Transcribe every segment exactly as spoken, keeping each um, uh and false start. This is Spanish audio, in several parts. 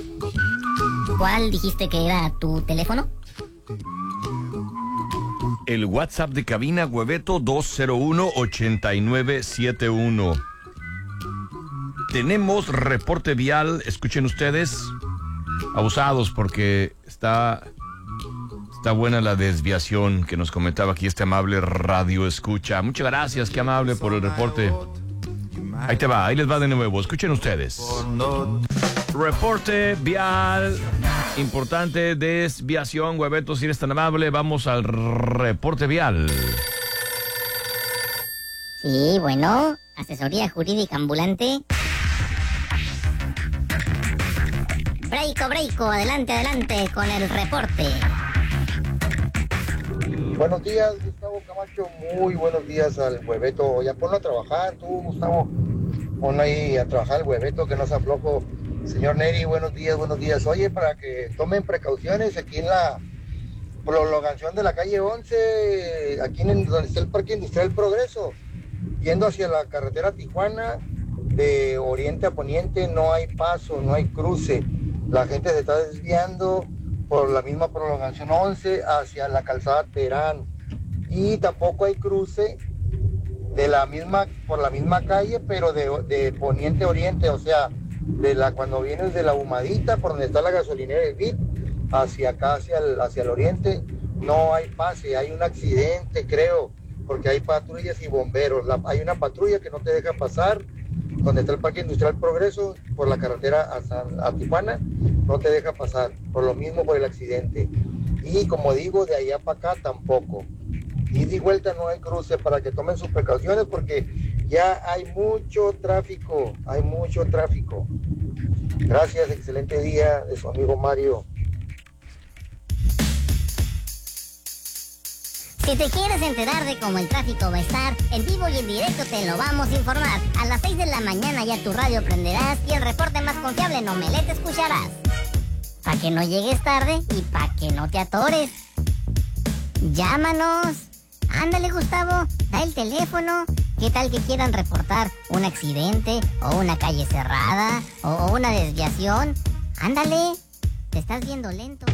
¿Cuál dijiste que era tu teléfono? El WhatsApp de cabina, Hueveto, dos cero uno, ocho nueve siete uno. Tenemos reporte vial, escuchen ustedes, abusados porque está, está buena la desviación que nos comentaba aquí este amable radio escucha. Muchas gracias, qué amable por el reporte. Ahí te va, ahí les va de nuevo, escuchen ustedes. Reporte vial, importante desviación, Hueveto, si eres tan amable, vamos al reporte vial. Sí, bueno, asesoría jurídica ambulante. Breiko, breiko, adelante, adelante con el reporte. Buenos días, Gustavo Camacho, muy buenos días al Hueveto. Ya ponlo a trabajar, tú, Gustavo, ponlo ahí a trabajar el Hueveto, que no se aflojo. Señor Neri, buenos días, buenos días. Oye, para que tomen precauciones aquí en la prolongación de la calle once, aquí en el, donde está el Parque Industrial Progreso, yendo hacia la carretera Tijuana, de oriente a poniente, no hay paso, no hay cruce. La gente se está desviando por la misma prolongación once hacia la calzada Terán. Y tampoco hay cruce de la misma, por la misma calle, pero de, de poniente a oriente, o sea, de la cuando vienes de la Humadita, por donde está la gasolinera del B I T, hacia acá, hacia el, hacia el oriente, no hay pase, hay un accidente, creo, porque hay patrullas y bomberos. La, hay una patrulla que no te deja pasar, donde está el Parque Industrial Progreso, por la carretera a, San, a Tijuana, no te deja pasar, por lo mismo por el accidente. Y como digo, de allá para acá tampoco. Y de vuelta no hay cruce, para que tomen sus precauciones, porque ya hay mucho tráfico, hay mucho tráfico. Gracias, excelente día de su amigo Mario. Si te quieres enterar de cómo el tráfico va a estar, en vivo y en directo te lo vamos a informar. A las seis de la mañana ya tu radio prenderás y el reporte más confiable en Omelette escucharás. Para que no llegues tarde y para que no te atores. Llámanos. Ándale, Gustavo, da el teléfono. ¿Qué tal que quieran reportar un accidente o una calle cerrada o una desviación? Ándale, te estás viendo lento.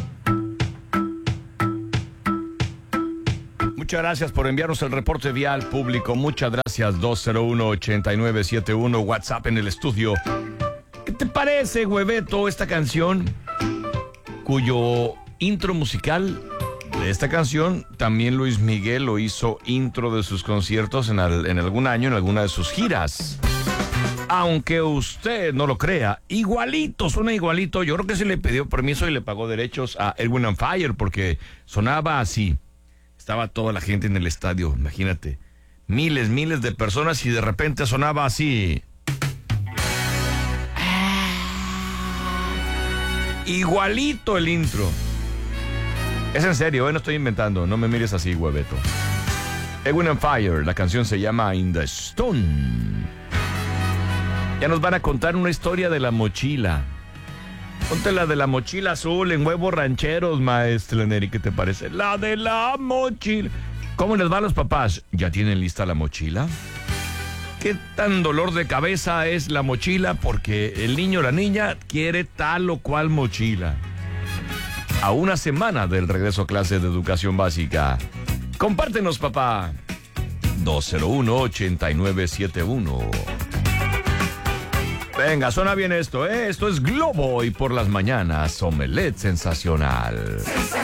Muchas gracias por enviarnos el reporte vial público. Muchas gracias. dos cero uno, ocho nueve siete uno, WhatsApp en el estudio. ¿Qué te parece, Hueveto, esta canción? Cuyo intro musical de esta canción también Luis Miguel lo hizo intro de sus conciertos en, al, en algún año, en alguna de sus giras. Aunque usted no lo crea, igualito, suena igualito. Yo creo que se le pidió permiso y le pagó derechos a Erwin and Fire, porque sonaba así. Estaba toda la gente en el estadio, imagínate. Miles, miles de personas y de repente sonaba así. Igualito el intro. Es en serio, ¿eh? No estoy inventando, no me mires así, Hueveto. Erwin and Fire, la canción se llama In the Stone. Ya nos van a contar una historia de la mochila. Ponte la de la mochila azul en Huevos Rancheros, maestra Neri, ¿qué te parece? La de la mochila. ¿Cómo les va a los papás? ¿Ya tienen lista la mochila? ¿Qué tan dolor de cabeza es la mochila? Porque el niño o la niña quiere tal o cual mochila. A una semana del regreso a clases de educación básica. Compártenos, papá. dos cero uno, ocho nueve siete uno. Venga, suena bien esto, ¿eh? Esto es Globo y por las mañanas, Omelette sensacional.